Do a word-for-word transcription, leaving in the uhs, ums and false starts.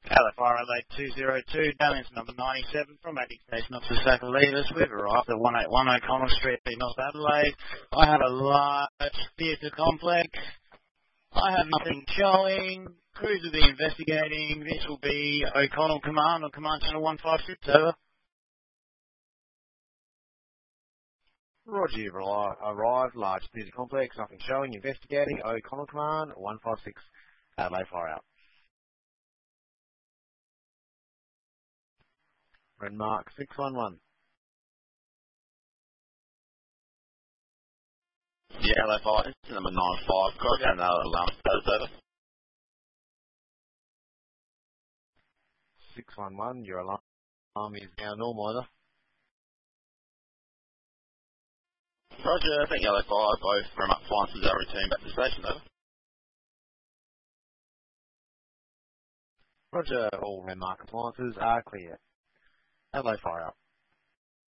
Hello, Fire Adelaide two zero two, Dalliance number ninety-seven from Attic Station Officer Sacalevis. We've arrived at one eighty-one O'Connell Street in North Adelaide. I have a large theatre complex. I have nothing showing. Crews will be investigating. This will be O'Connell Command or Command Channel one five six, over. Roger, you've arrived, large theatre complex, nothing showing, investigating, O'Connell Command, one five six, Adelaide Fire out. Renmark six one one. Yeah, hello, Fire. It's number nine five. Got to another alarm. That's over. six one one, your alarm is now normal, over. Roger, I think yellow five, both from up appliances are returned back to the station, over. Roger, all Renmark appliances are clear. Adelaide Fire out.